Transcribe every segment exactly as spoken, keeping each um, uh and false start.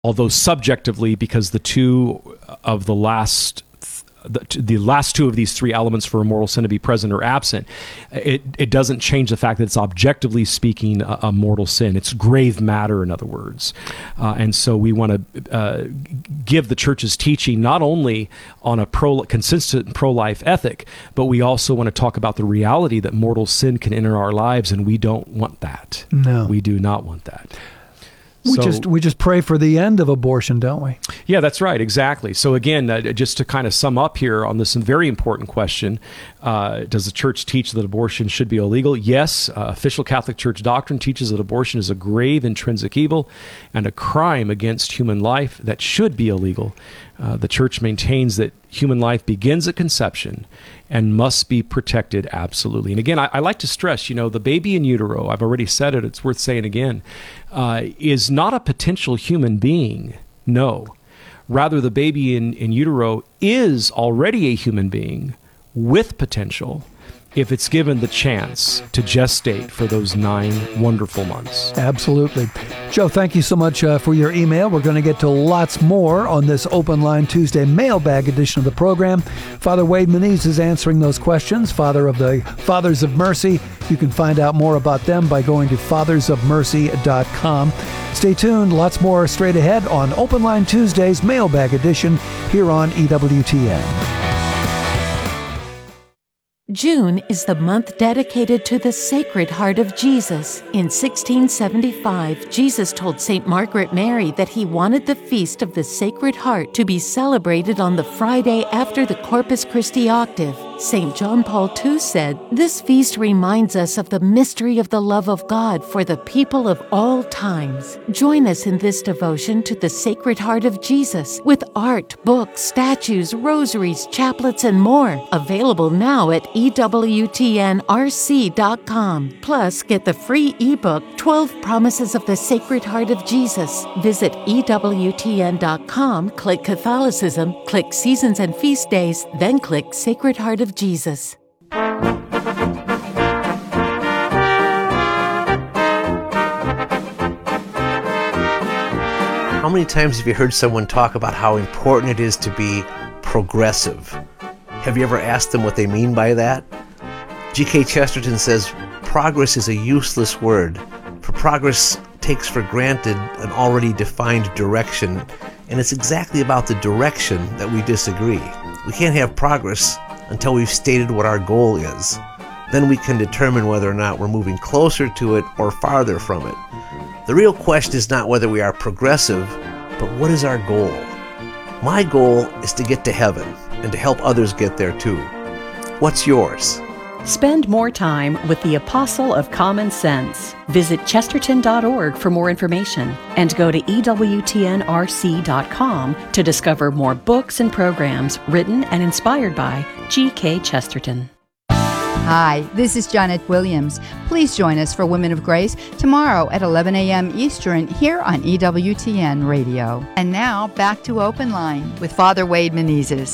although subjectively, because the two of the last The, the last two of these three elements for a mortal sin to be present or absent, it, it doesn't change the fact that it's objectively speaking a, a mortal sin. It's grave matter, in other words. Uh, and so we want to uh, give the church's teaching not only on a pro, consistent pro-life ethic, but we also want to talk about the reality that mortal sin can enter our lives, and we don't want that. No. We do not want that. We So- just we just pray for the end of abortion, don't we? Yeah, that's right. Exactly. So again, uh, just to kind of sum up here on this very important question, uh, does the church teach that abortion should be illegal? Yes. Uh, official Catholic Church doctrine teaches that abortion is a grave intrinsic evil and a crime against human life that should be illegal. Uh, the church maintains that human life begins at conception and must be protected absolutely. And again, I, I like to stress, you know, the baby in utero, I've already said it, it's worth saying again, uh, is not a potential human being. No. Rather, the baby in, in utero is already a human being with potential if it's given the chance to gestate for those nine wonderful months. Absolutely. Joe, thank you so much uh, for your email. We're going to get to lots more on this Open Line Tuesday mailbag edition of the program. Father Wade Menezes is answering those questions, father of the Fathers of Mercy. You can find out more about them by going to fathers of mercy dot com. Stay tuned. Lots more straight ahead on Open Line Tuesday's mailbag edition here on E W T N. June is the month dedicated to the Sacred Heart of Jesus. In sixteen seventy-five, Jesus told Saint Margaret Mary that he wanted the Feast of the Sacred Heart to be celebrated on the Friday after the Corpus Christi octave. Saint John Paul the Second said, "This feast reminds us of the mystery of the love of God for the people of all times." Join us in this devotion to the Sacred Heart of Jesus with art, books, statues, rosaries, chaplets, and more. Available now at E W T N R C dot com. Plus, get the free ebook, twelve Promises of the Sacred Heart of Jesus. Visit E W T N dot com, click Catholicism, click Seasons and Feast Days, then click Sacred Heart of Jesus. How many times have you heard someone talk about how important it is to be progressive? Have you ever asked them what they mean by that? G K Chesterton says, progress is a useless word, for progress takes for granted an already defined direction, and it's exactly about the direction that we disagree. We can't have progress until we've stated what our goal is. Then we can determine whether or not we're moving closer to it or farther from it. The real question is not whether we are progressive, but what is our goal? My goal is to get to heaven and to help others get there too. What's yours? Spend more time with the Apostle of Common Sense. Visit chesterton dot org for more information and go to E W T N R C dot com to discover more books and programs written and inspired by G K Chesterton. Hi, this is Janet Williams. Please join us for Women of Grace tomorrow at eleven a.m. Eastern here on E W T N Radio. And now back to Open Line with Father Wade Menezes.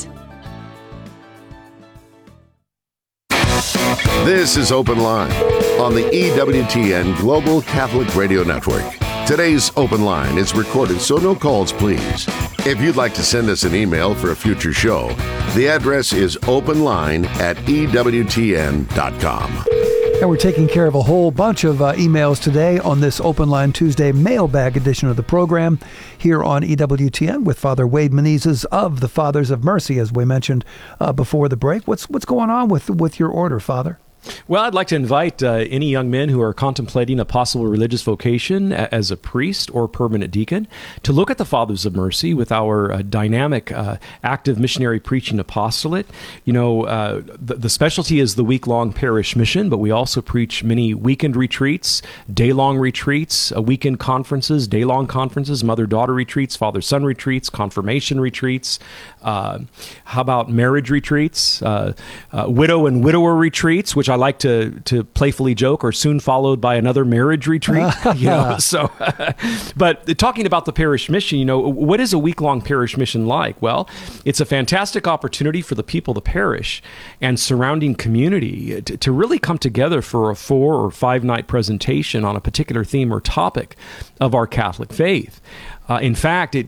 This is Open Line on the E W T N Global Catholic Radio Network. Today's Open Line is recorded, so no calls, please. If you'd like to send us an email for a future show, the address is openline at E W T N dot com. And we're taking care of a whole bunch of uh, emails today on this Open Line Tuesday mailbag edition of the program here on E W T N with Father Wade Menezes of the Fathers of Mercy, as we mentioned uh, before the break. What's what's going on with with your order, Father? Well, I'd like to invite uh, any young men who are contemplating a possible religious vocation a- as a priest or permanent deacon to look at the Fathers of Mercy with our uh, dynamic, uh, active missionary preaching apostolate. You know, uh, the, the specialty is the week-long parish mission, but we also preach many weekend retreats, day-long retreats, uh, weekend conferences, day-long conferences, mother-daughter retreats, father-son retreats, confirmation retreats. Uh, how about marriage retreats, uh, uh, widow and widower retreats, which I like to to playfully joke, are soon followed by another marriage retreat. you know, so, but talking about the parish mission, you know, what is a week-long parish mission like? Well, it's a fantastic opportunity for the people of the parish and surrounding community to, to really come together for a four or five night presentation on a particular theme or topic of our Catholic faith. Uh, in fact, it